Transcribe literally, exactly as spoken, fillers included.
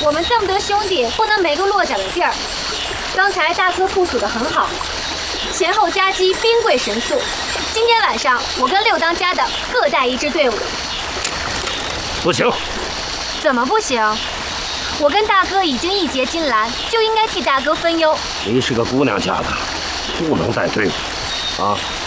我们这么多兄弟，不能没个落脚的地儿。刚才大哥部署得很好，前后夹击，兵贵神速。今天晚上我跟六当家的各带一支队伍。 不行。 怎么不行？我跟大哥已经义结金兰，就应该替大哥分忧。 你是个姑娘家的，不能带队伍，啊！